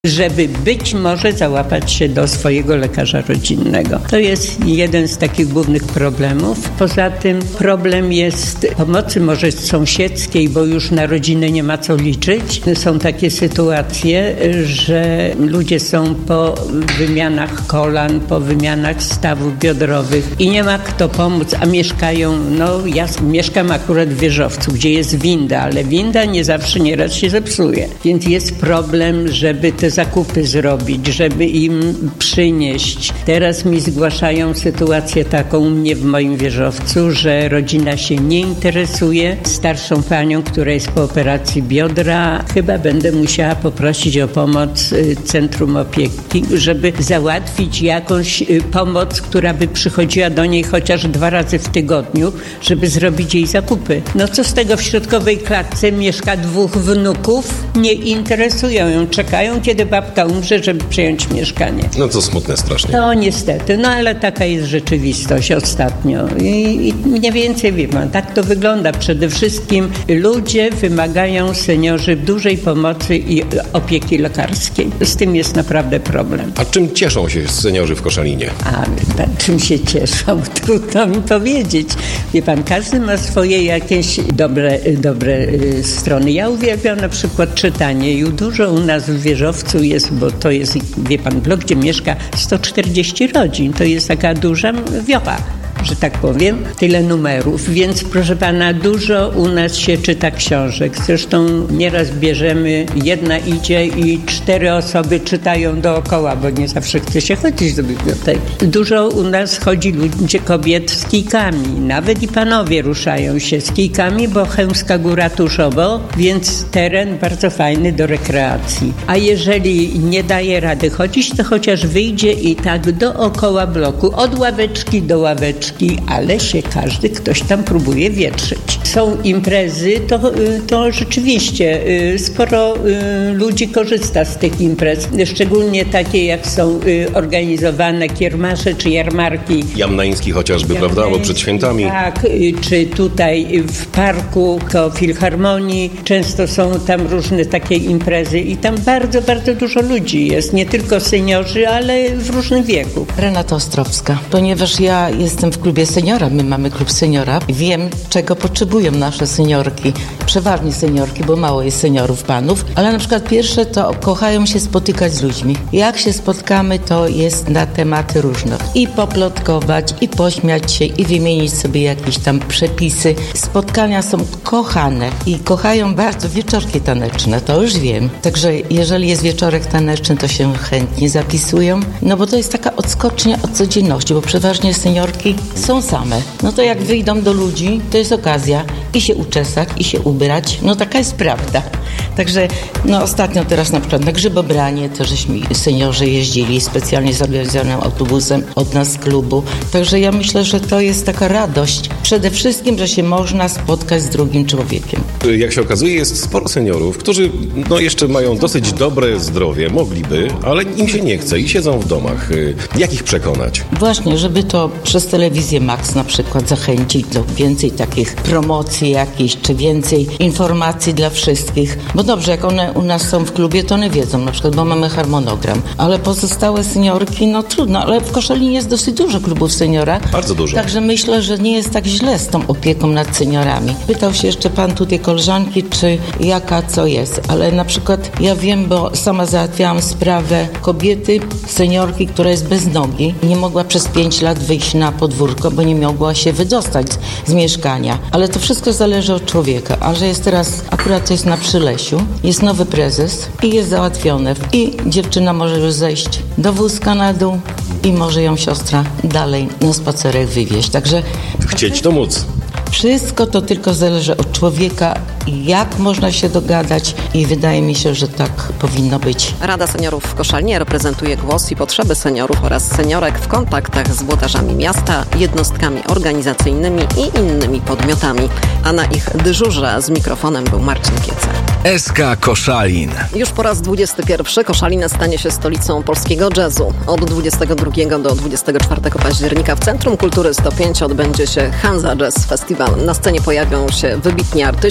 żeby być może załapać się do swojego lekarza rodzinnego. To jest jeden z takich głównych problemów. Poza tym problem jest pomocy może sąsiedzkiej, bo już na rodzinę nie ma co liczyć. Są takie sytuacje, że ludzie są po wymianach kolan, po wymianach stawów biodrowych i nie ma kto pomóc, a mieszkają, ja mieszkam akurat w Wieżowcu, gdzie jest winda, ale winda nie zawsze nieraz się zepsuje. Więc jest problem, żeby te zakupy zrobić, żeby im przynieść. Teraz mi zgłaszają sytuację taką u mnie w moim Wieżowcu, że rodzina się nie interesuje starszą panią, która jest po operacji biodra. Chyba będę musiała poprosić o pomoc Centrum Opieki, żeby załatwić jakąś pomoc, która by przychodziła do niej chociaż 2 razy w tygodniu, żeby zrobić jej zakupy. Co z tego, w środkowej klatce mieszka 2 wnuków, nie interesują ją, czekają, kiedy babka umrze, żeby przejąć mieszkanie. To smutne strasznie. To niestety, ale taka jest rzeczywistość ostatnio. I mniej więcej wie pan, tak to wygląda. Przede wszystkim ludzie wymagają, seniorzy, dużej pomocy i opieki lekarskiej. Z tym jest naprawdę problem. A czym cieszą się seniorzy w Koszalinie? Czym się cieszą? Trudno mi powiedzieć. Wie pan, każdy ma swoje jakieś dobre strony. Ja uwielbiam na przykład czytanie i dużo u nas w Wieżowcu jest, bo to jest, wie pan, blok, gdzie mieszka 140 rodzin. To jest taka duża wiocha, że tak powiem, tyle numerów, więc proszę pana, dużo u nas się czyta książek. Zresztą nieraz bierzemy, jedna idzie i 4 osoby czytają dookoła, bo nie zawsze chce się chodzić do biblioteki. Dużo u nas chodzi ludzie, kobiet z kijkami, nawet i panowie ruszają się z kijkami, bo Chełmska Góra tuż obok, więc teren bardzo fajny do rekreacji. A jeżeli nie daje rady chodzić, to chociaż wyjdzie i tak dookoła bloku, od ławeczki do ławeczki, ale się ktoś tam próbuje wietrzyć. Są imprezy, to rzeczywiście sporo ludzi korzysta z tych imprez, szczególnie takie jak są organizowane kiermasze czy jarmarki. Jamnański chociażby, prawda? Albo przed świętami. Tak, czy tutaj w parku koło Filharmonii często są tam różne takie imprezy i tam bardzo, bardzo dużo ludzi jest, nie tylko seniorzy, ale w różnym wieku. Renata Ostrowska, ponieważ ja jestem w klubie seniora, my mamy klub seniora, wiem, czego potrzebują nasze seniorki, przeważnie seniorki, bo mało jest seniorów panów, ale na przykład pierwsze to kochają się spotykać z ludźmi. Jak się spotkamy, to jest na tematy różne. I poplotkować, i pośmiać się, i wymienić sobie jakieś tam przepisy. Spotkania są kochane i kochają bardzo wieczorki taneczne, to już wiem. Także jeżeli jest wieczorek taneczny, to się chętnie zapisują, bo to jest taka odskocznia od codzienności, bo przeważnie seniorki są same. To jak wyjdą do ludzi, to jest okazja i się uczesać, i się ubrać. Taka jest prawda. Także ostatnio teraz na przykład na Grzybobranie też żeśmy seniorzy jeździli specjalnie zorganizowanym autobusem od nas z klubu. Także ja myślę, że to jest taka radość. Przede wszystkim, że się można spotkać z drugim człowiekiem. Jak się okazuje, jest sporo seniorów, którzy jeszcze mają dosyć dobre zdrowie, mogliby, ale im się nie chce i siedzą w domach. Jak ich przekonać? Właśnie, żeby to przez telewizję Max na przykład zachęcić do więcej takich promocji jakichś, czy więcej informacji dla wszystkich. Bo dobrze, jak one u nas są w klubie, to one wiedzą na przykład, bo mamy harmonogram. Ale pozostałe seniorki, trudno, ale w Koszalinie jest dosyć dużo klubów seniora. Bardzo dużo. Także myślę, że nie jest tak źle z tą opieką nad seniorami. Pytał się jeszcze pan tutaj koleżanki, czy jaka co jest, ale na przykład ja wiem, bo sama załatwiałam sprawę kobiety, seniorki, która jest bez nogi, nie mogła przez 5 lat wyjść na podwórko, bo nie mogła się wydostać z mieszkania. Ale to wszystko zależy od człowieka, a że jest teraz, akurat to jest na Przylesiu, jest nowy prezes i jest załatwione i dziewczyna może już zejść do wózka na dół i może ją siostra dalej na spacerek wywieźć. Także chcieć to móc. Wszystko to tylko zależy od człowieka, jak można się dogadać i wydaje mi się, że tak powinno być. Rada Seniorów w Koszalinie reprezentuje głos i potrzeby seniorów oraz seniorek w kontaktach z włodarzami miasta, jednostkami organizacyjnymi i innymi podmiotami. A na ich dyżurze z mikrofonem był Marcin Kiece. SK Koszalin. Już po raz 21 Koszalin stanie się stolicą polskiego jazzu. Od 22 do 24 października w Centrum Kultury 105 odbędzie się Hansa Jazz Festival. Na scenie pojawią się wybitni artyści,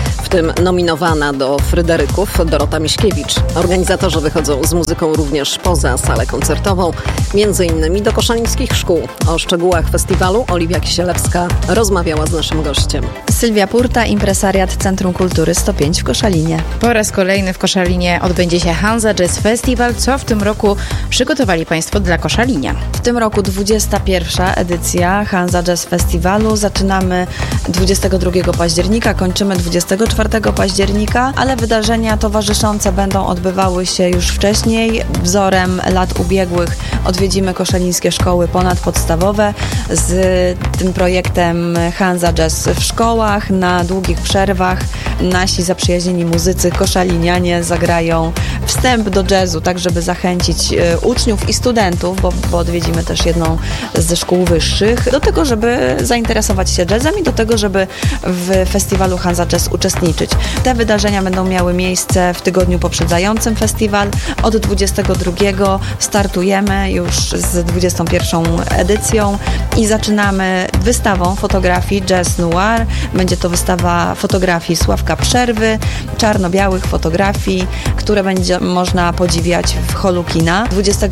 w tym nominowana do Fryderyków Dorota Miśkiewicz. Organizatorzy wychodzą z muzyką również poza salę koncertową, m.in. do koszalińskich szkół. O szczegółach festiwalu Oliwia Kisielewska rozmawiała z naszym gościem. Sylwia Purta, impresariat Centrum Kultury 105 w Koszalinie. Po raz kolejny w Koszalinie odbędzie się Hansa Jazz Festival. Co w tym roku przygotowali Państwo dla Koszalinia? W tym roku 21. edycja Hansa Jazz Festiwalu. Zaczynamy 22 października, kończymy 24 października, ale wydarzenia towarzyszące będą odbywały się już wcześniej. Wzorem lat ubiegłych odwiedzimy koszalińskie szkoły ponadpodstawowe z tym projektem Hansa Jazz w szkołach. Na długich przerwach nasi zaprzyjaźnieni muzycy koszalinianie zagrają wstęp do jazzu, tak żeby zachęcić uczniów i studentów, bo odwiedzimy też jedną ze szkół wyższych, do tego, żeby zainteresować się jazzem i do tego, żeby w festiwalu Hansa Jazz uczestniczyć. Te wydarzenia będą miały miejsce w tygodniu poprzedzającym festiwal. Od 22 startujemy już z 21 edycją i zaczynamy wystawą fotografii Jazz Noir. Będzie to wystawa fotografii Sławka Przerwy, czarno-białych fotografii, które będzie można podziwiać w holu kina.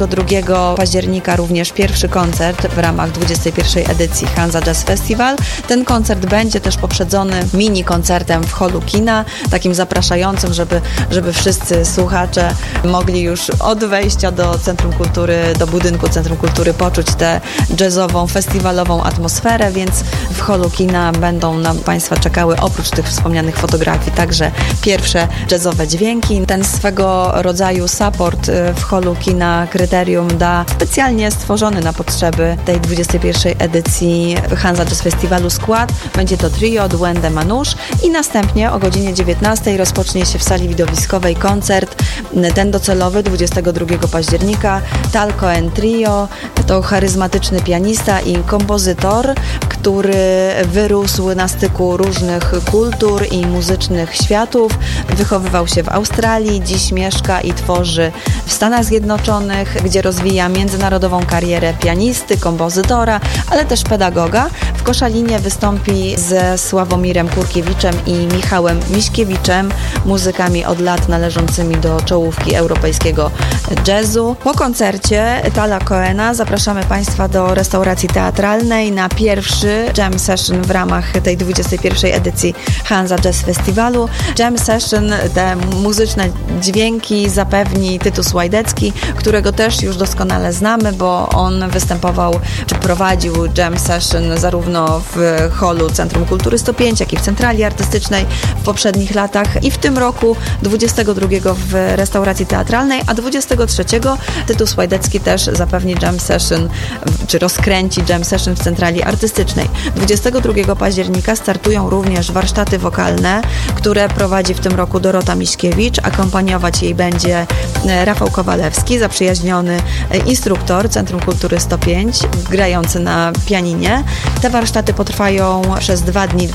22 października również pierwszy koncert w ramach 21 edycji Hansa Jazz Festival. Ten koncert będzie też poprzedzony mini koncertem w holu kina, takim zapraszającym, żeby wszyscy słuchacze mogli już od wejścia do Centrum Kultury, do budynku Centrum Kultury poczuć tę jazzową, festiwalową atmosferę, więc w holu kina będą na Państwa czekały oprócz tych wspomnianych fotografii także pierwsze jazzowe dźwięki. Ten swego rodzaju support w holu kina Kryterium da specjalnie stworzony na potrzeby tej 21 edycji Hansa Jazz Festiwalu skład. Będzie to trio Duende Manusz i następnie o godzinie 19 rozpocznie się w sali widowiskowej koncert, ten docelowy 22 października. Tal Cohen Trio to charyzmatyczny pianista i kompozytor, który wyrósł na styku różnych kultur i muzycznych światów. Wychowywał się w Australii, dziś mieszka i tworzy w Stanach Zjednoczonych, gdzie rozwija międzynarodową karierę pianisty, kompozytora, ale też pedagoga. W Koszalinie wystąpi ze Sławomirem Kurkiewiczem i Michałem Miśkiewiczem, muzykami od lat należącymi do czołówki europejskiego jazzu. Po koncercie Tala Cohena zapraszamy Państwa do restauracji teatralnej na pierwszy jam session w ramach tej 21 edycji Hansa Jazz Festiwalu. Jam session, te muzyczne dźwięki zapewni Tytus Łajdecki, którego też już doskonale znamy, bo on występował czy prowadził jam session zarówno w holu Centrum Kultury 105, jak i w Centrali Artystycznej w poprzednich latach i w tym roku 22 w restauracji teatralnej, a 23 Tytus Łajdecki też zapewni jam session, czy rozkręci jam session w Centrali Artystycznej. 22 października startują również warsztaty wokalne, które prowadzi w tym roku Dorota Miśkiewicz. Akompaniować jej będzie Rafał Kowalewski, zaprzyjaźniony instruktor Centrum Kultury 105, grający na pianinie. Te warsztaty potrwają przez 2 dni,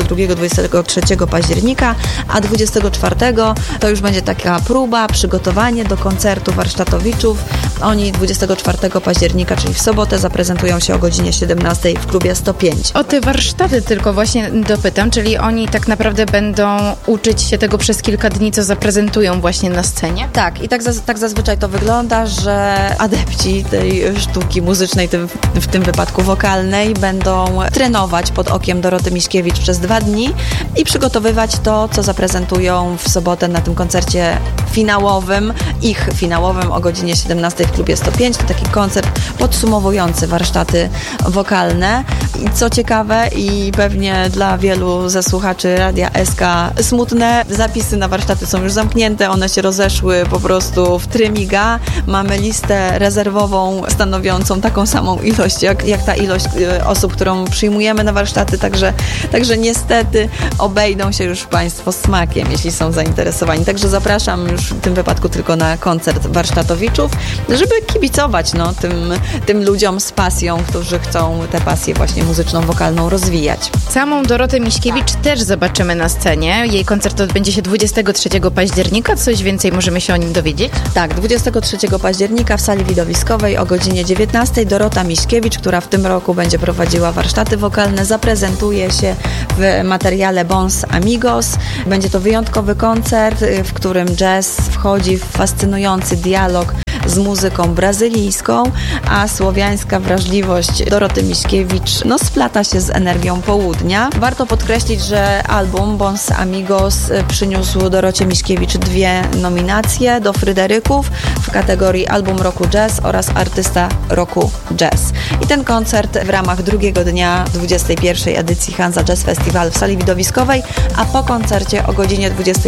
22-23 października, a 24 to już będzie taka próba, przygotowanie do koncertu warsztatowiczów. Oni 24 października, czyli w sobotę, zaprezentują się o godzinie 17 w klubie 105. O te warsztaty tylko właśnie dopytam, czyli oni tak naprawdę będą uczyć się tego przez kilka dni, co zaprezentują właśnie na scenie? Tak, i tak zazwyczaj to wygląda, że adepci tej sztuki muzycznej, w tym wypadku wokalnej, będą trenować pod okiem Doroty Miśkiewicz przez 2 dni i przygotowywać to, co zaprezentują w sobotę na tym koncercie finałowym o godzinie 17 w klubie 105. To taki koncert podsumowujący warsztaty wokalne. I co ciekawe i pewnie dla wielu ze słuchaczy Radia SK smutne, zapisy na warsztaty są już zamknięte, one się rozeszły po prostu w trymiga. Mamy listę rezerwową stanowiącą taką samą ilość, jak ta ilość osób, którą przyjmujemy na warsztaty, także niestety obejdą się już Państwo smakiem, jeśli są zainteresowani. Także zapraszam już w tym wypadku tylko na koncert warsztatowiczów, żeby kibicować tym ludziom z pasją, którzy chcą tę pasję właśnie muzyczną, wokalną rozwijać. Samą Dorotę Miśkiewicz też zobaczymy na scenie. Jej koncert odbędzie się 23 października. Coś więcej możemy się o nim dowiedzieć? Tak, 23 października w sali widowiskowej o godzinie 19 Dorota Miśkiewicz, która w tym roku będzie prowadziła warsztaty warsztaty wokalne zaprezentuje się w materiale Bons Amigos. Będzie to wyjątkowy koncert, w którym jazz wchodzi w fascynujący dialog z muzyką brazylijską, a słowiańska wrażliwość Doroty Miśkiewicz splata się z energią południa. Warto podkreślić, że album Bons Amigos przyniósł Dorocie Miśkiewicz 2 nominacje do Fryderyków w kategorii Album Roku Jazz oraz Artysta Roku Jazz. I ten koncert w ramach drugiego dnia 21. edycji Hansa Jazz Festival w sali widowiskowej, a po koncercie o godzinie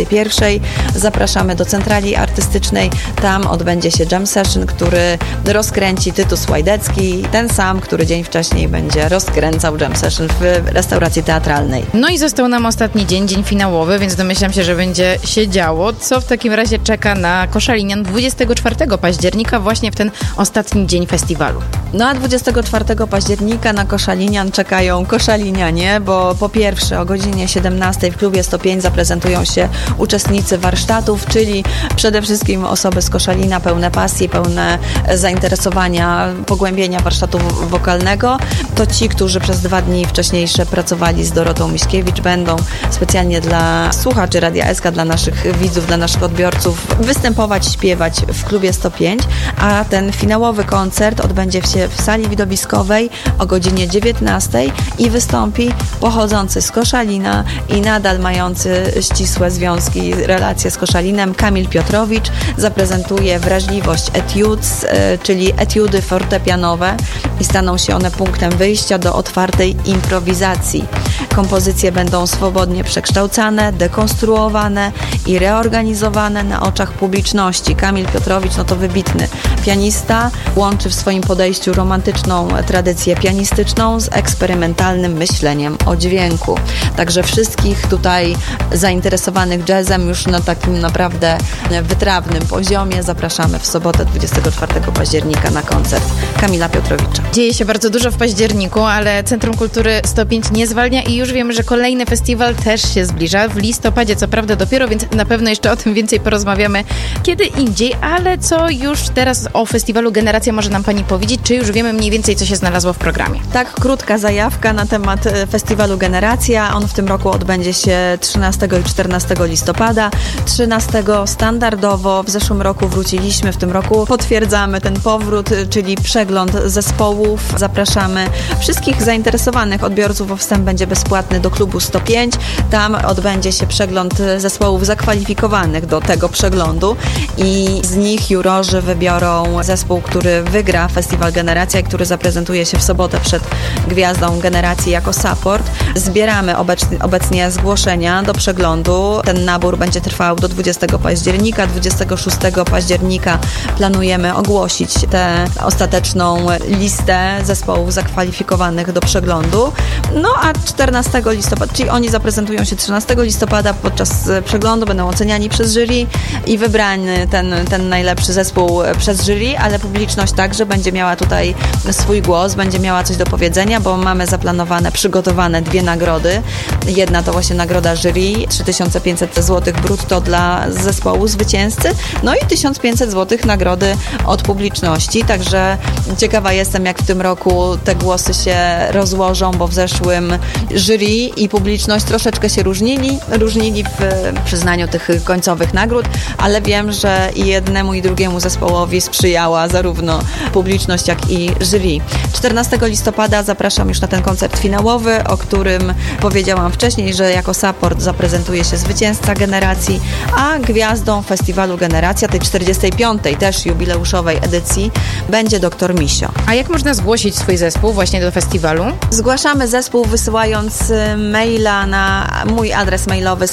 21 zapraszamy do centrali artystycznej. Tam odbędzie się jam session, który rozkręci Tytus Łajdecki, ten sam, który dzień wcześniej będzie rozkręcał jam session w restauracji teatralnej. No i został nam ostatni dzień finałowy, więc domyślam się, że będzie się działo. Co w takim razie czeka na Koszalinian 24 października, właśnie w ten ostatni dzień festiwalu? No a 24 października na Koszalinian czekają koszalinianie, bo po pierwsze o godzinie 17 w klubie 105 zaprezentują się uczestnicy warsztatów, czyli przede wszystkim osoby z Koszalina pełne pasji, pełne zainteresowania, pogłębienia warsztatu wokalnego. To ci, którzy przez 2 dni wcześniejsze pracowali z Dorotą Miśkiewicz, będą specjalnie dla słuchaczy Radia SK, dla naszych widzów, dla naszych odbiorców występować, śpiewać w klubie 105, a ten finałowy koncert odbędzie się w sali widowiskowej o godzinie 19 i wystąpi pochodzący z Koszalina i nadal mający ścisłe związki, relacje z Koszalinem Kamil Piotrowicz. Zaprezentuje wrażliwość etudes, czyli etiudy fortepianowe i staną się one punktem wyjścia do otwartej improwizacji. Kompozycje będą swobodnie przekształcane, dekonstruowane i reorganizowane na oczach publiczności. Kamil Piotrowicz to wybitny pianista, łączy w swoim podejściu romantyczną tradycję pianistyczną z eksperymentalnym myśleniem o dźwięku. Także wszystkich tutaj zainteresowanych jazzem już na takim naprawdę wytrawnym poziomie zapraszamy w sobotę 24 października na koncert Kamila Piotrowicza. Dzieje się bardzo dużo w październiku, ale Centrum Kultury 105 nie zwalnia i już wiemy, że kolejny festiwal też się zbliża. W listopadzie co prawda dopiero, więc na pewno jeszcze o tym więcej porozmawiamy kiedy indziej, ale co już teraz o festiwalu Generacja może nam Pani powiedzieć? Czy już wiemy mniej więcej, co się znalazło w programie? Tak, krótka zajawka na temat festiwalu Generacja. On w tym roku odbędzie się 13 i 14 listopada. 13 standardowo, w zeszłym roku wróciliśmy, w tym roku potwierdzamy ten powrót, czyli przegląd zespołów. Zapraszamy wszystkich zainteresowanych odbiorców, bo wstęp będzie bezpłatny do klubu 105. Tam odbędzie się przegląd zespołów zakwalifikowanych do tego przeglądu i z nich jurorzy wybiorą zespół, który wygra Festiwal Generacja i który zaprezentuje się w sobotę przed Gwiazdą Generacji jako support. Zbieramy obecnie zgłoszenia do przeglądu. Ten nabór będzie trwał do 20 października. 26 października planujemy ogłosić tę ostateczną listę zespołów zakwalifikowanych do przeglądu. No a 14 listopada, czyli oni zaprezentują się 13 listopada podczas przeglądu, będą oceniani przez jury i wybrany ten najlepszy zespół przez jury, ale publiczność także będzie miała tutaj swój głos, będzie miała coś do powiedzenia, bo mamy zaplanowane, przygotowane 2 nagrody. Jedna to właśnie nagroda jury, 3500 zł brutto dla zespołu zwycięzcy, no i 1500 zł nagrody od publiczności, także ciekawa jestem, jak w tym roku te głosy się rozłożą, bo w zeszłym jury i publiczność troszeczkę się różnili w przyznaniu tych końcowych nagród, ale wiem, że i jednemu i drugiemu zespołowi sprzyjała zarówno publiczność, jak i jury. 14 listopada zapraszam już na ten koncert finałowy, o którym powiedziałam wcześniej, że jako support zaprezentuje się zwycięzca Generacji, a gwiazdą festiwalu Generacja, tej 45. też jubileuszowej edycji, będzie dr Misio. A jak można zgłosić swój zespół właśnie do festiwalu? Zgłaszamy zespół wysyłając maila na mój adres mailowy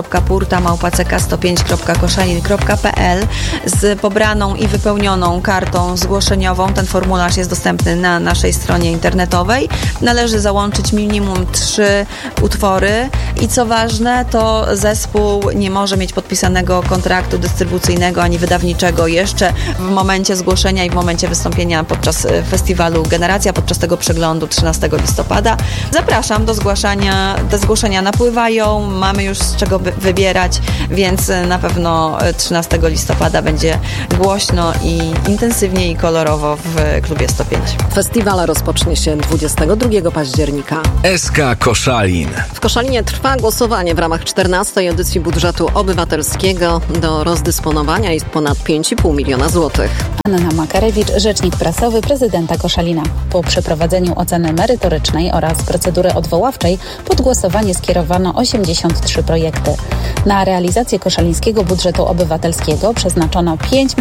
sylwia.purta@ck105.koszalin.pl z pobraną i wypełnioną kartą zgłoszeniową. Ten formularz jest dostępny na naszej stronie internetowej. Należy załączyć minimum 3 utwory i co ważne, to zespół nie może mieć podpisanego kontraktu dystrybucyjnego ani wydawniczego jeszcze w momencie zgłoszenia i w momencie wystąpienia podczas festiwalu Generacja, podczas tego przeglądu 13 listopada. Zapraszam do zgłaszania te zgłoszenia napływają, mamy już z czego wybierać, więc na pewno 13 listopada będzie głośno i intensywnie i kolorowo w klubie 105. Festiwal rozpocznie się 22 października. SK Koszalin. W Koszalinie trwa głosowanie w ramach 14. edycji budżetu obywatelskiego. Do rozdysponowania jest ponad 5,5 miliona złotych. Anna Makarewicz, rzecznik prasowy prezydenta Koszalina. Po przeprowadzeniu oceny merytorycznej oraz procedury odwoławczej pod głosowanie skierowano 83 projekty. Na realizację koszalińskiego budżetu obywatelskiego przeznaczono 5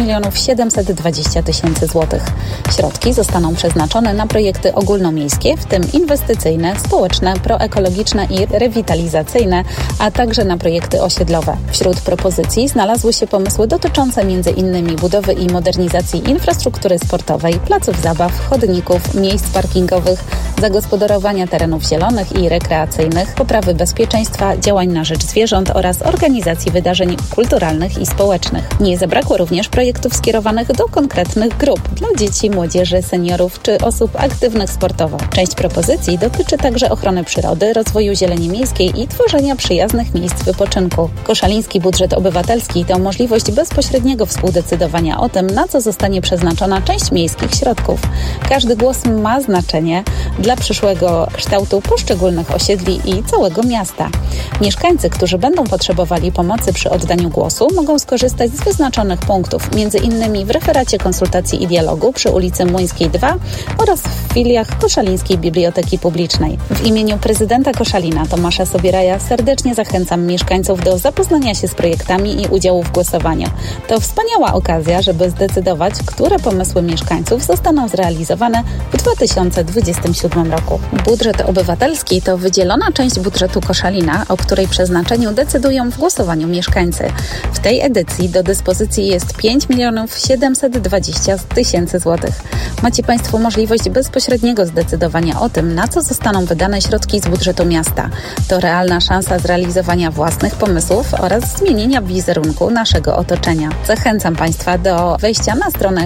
720 000 złotych. Środki zostaną przeznaczone na projekty ogólnomiejskie, w tym inwestycyjne, społeczne, proekologiczne i rewitalizacyjne, a także na projekty osiedlowe. Wśród propozycji znalazły się pomysły dotyczące m.in. budowy i modernizacji infrastruktury sportowej, placów zabaw, chodników, miejsc parkingowych, zagospodarowania terenów zielonych i rekreacyjnych, poprawy bezpieczeństwa, działań na rzecz zwierząt oraz organizacji wydarzeń kulturalnych i społecznych. Nie zabrakło również projektów skierowanych do konkretnych grup, dla dzieci, młodzieży, seniorów czy osób aktywnych sportowo. Część propozycji dotyczy także ochrony przyrody, rozwoju zieleni miejskiej i tworzenia przyjaznych miejsc wypoczynku. Koszaliński budżet obywatelski to możliwość bezpośredniego współdecydowania o tym, na co zostanie przeznaczona część miejskich środków. Każdy głos ma znaczenie dla przyszłego kształtu poszczególnych osiedli i całego miasta. Mieszkańcy, którzy będą potrzebowali pomocy przy oddaniu głosu, mogą skorzystać z wyznaczonych punktów, m.in. w referacie konsultacji i dialogu przy ulicy Młyńskiej 2 oraz w filiach Koszalińskiej Biblioteki Publicznej. W imieniu prezydenta Koszalina Tomasza Sobieraja serdecznie zachęcam mieszkańców do zapoznania się z projektami i udziału w głosowaniu. To wspaniała okazja, żeby zdecydować, które pomysły mieszkańców zostaną zrealizowane w 2027 roku. Budżet obywatelski to wydzielona część budżetu Koszalina, o której przeznaczeniu decydują w głosowaniu mieszkańcy. W tej edycji do dyspozycji jest 5 720 000 złotych. Macie Państwo możliwość bezpośredniego zdecydowania o tym, na co zostaną wydane środki z budżetu miasta. To realna szansa zrealizowania własnych pomysłów oraz zmienienia wizerunku naszego otoczenia. Zachęcam Państwa do wejścia na stronę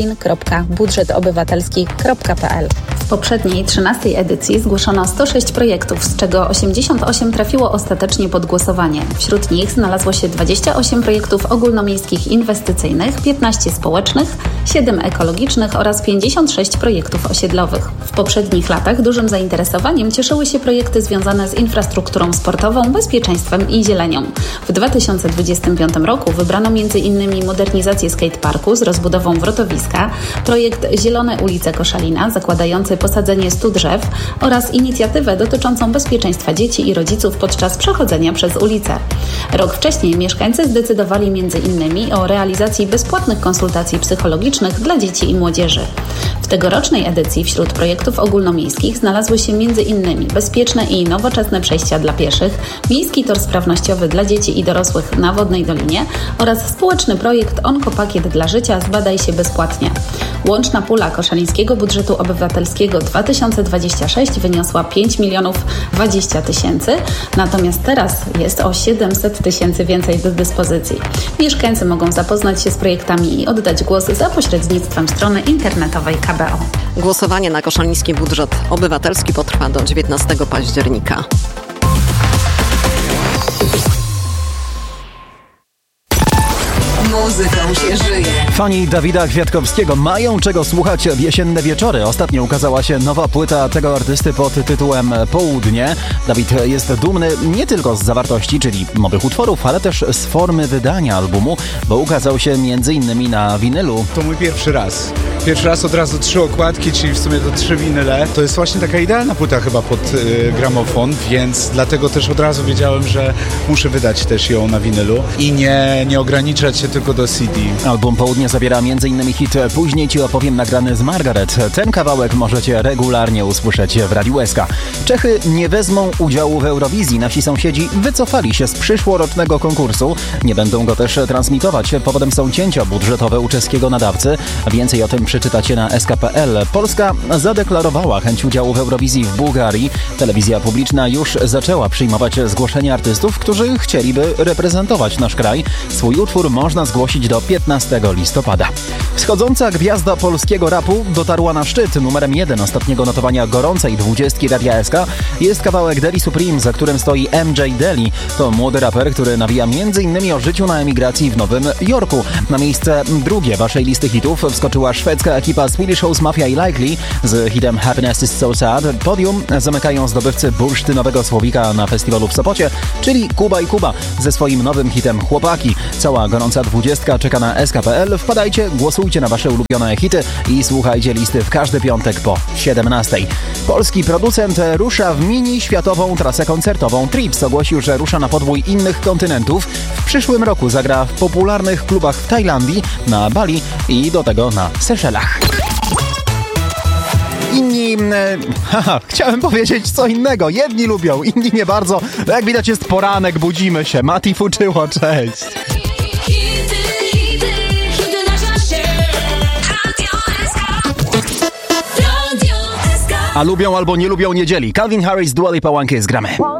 koszalin.budżetobywatelski.pl. W poprzedniej 13. edycji zgłoszono 106 projektów, z czego 88 trafiło ostatecznie pod głosowanie. Wśród nich znalazło się 28 projektów ogólnomiejskich inwestycyjnych, 15 społecznych, 7 ekologicznych oraz 56 projektów osiedlowych. W poprzednich latach dużym zainteresowaniem cieszyły się projekty związane z infrastrukturą sportową, bezpieczeństwem i zielenią. W 2025 roku wybrano m.in. modernizację skateparku z rozbudową wrotowiska, projekt Zielone ulice Koszalina zakładający posadzenie 100 drzew oraz inicjatywę dotyczącą bezpieczeństwa dzieci i rodziców podczas przechodzenia przez ulicę. Rok wcześniej mieszkańcy zdecydowali m.in. o realizacji bezpłatnych konsultacji psychologicznych dla dzieci i młodzieży. W tegorocznej edycji wśród projektów ogólnomiejskich znalazły się m.in. bezpieczne i nowoczesne przejścia dla pieszych, miejski tor sprawnościowy dla dzieci i dorosłych na Wodnej Dolinie oraz społeczny projekt Onkopakiet dla życia Zbadaj się bezpłatnie. Łączna pula koszalińskiego budżetu obywatelskiego 2026 wyniosła 5 020 000, natomiast teraz jest o 700 000 więcej do dyspozycji. Mieszkańcy mogą zapoznać się z projektami i oddać głos za pośrednictwem strony internetowej KBO. Głosowanie na koszaliński budżet obywatelski potrwa do 19 października. Muzyką się żyje. Fani Dawida Kwiatkowskiego mają czego słuchać w jesienne wieczory. Ostatnio ukazała się nowa płyta tego artysty pod tytułem Południe. Dawid jest dumny nie tylko z zawartości, czyli nowych utworów, ale też z formy wydania albumu, bo ukazał się m.in. na winylu. To mój pierwszy raz. Pierwszy raz od razu 3 okładki, czyli w sumie to 3 winyle. To jest właśnie taka idealna płyta chyba pod gramofon, więc dlatego też od razu wiedziałem, że muszę wydać też ją na winylu i nie ograniczać się tylko do CD. Album Południe zawiera m.in. hit Później Ci opowiem nagrany z Margaret. Ten kawałek możecie regularnie usłyszeć w Radiu SK. Czechy nie wezmą udziału w Eurowizji. Nasi sąsiedzi wycofali się z przyszłorocznego konkursu. Nie będą go też transmitować. Powodem są cięcia budżetowe u czeskiego nadawcy. Więcej o tym przeczytacie na sk.pl. Polska zadeklarowała chęć udziału w Eurowizji w Bułgarii. Telewizja publiczna już zaczęła przyjmować zgłoszenia artystów, którzy chcieliby reprezentować nasz kraj. Swój utwór można zgłosić zgłosić do 15 listopada. Wschodząca gwiazda polskiego rapu dotarła na szczyt. Numerem 1 ostatniego notowania gorącej 20 Radia SK jest kawałek Deli Supreme, za którym stoi MJ Deli. To młody raper, który nawija m.in. o życiu na emigracji w Nowym Jorku. Na miejsce drugie waszej listy hitów wskoczyła szwedzka ekipa Swedish House Mafia i Likely z hitem Happiness is so sad. Podium zamykają zdobywcy bursztynowego słowika na festiwalu w Sopocie, czyli Kuba i Kuba ze swoim nowym hitem Chłopaki. Cała gorąca 20 czeka na SK.pl. Wpadajcie, głosujcie na wasze ulubione hity i słuchajcie listy w każdy piątek po 17. Polski producent rusza w mini światową trasę koncertową. Trips ogłosił, że rusza na podwój innych kontynentów. W przyszłym roku zagra w popularnych klubach w Tajlandii, na Bali i do tego na Seszelach. Inni... chciałem powiedzieć co innego. Jedni lubią, inni nie bardzo. Jak widać jest poranek, budzimy się. Mati Fuczyło, cześć. A lubią albo nie lubią niedzieli. Calvin Harris, Dua Lipa, One Kiss, gramy.